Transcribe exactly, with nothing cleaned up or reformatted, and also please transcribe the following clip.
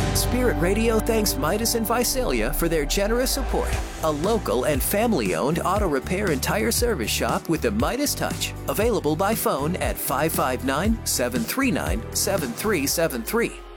Spirit Radio thanks Midas and Visalia for their generous support. A local and family-owned auto repair and tire service shop with the Midas touch. Available by phone at five five nine, seven three nine, seven three seven three.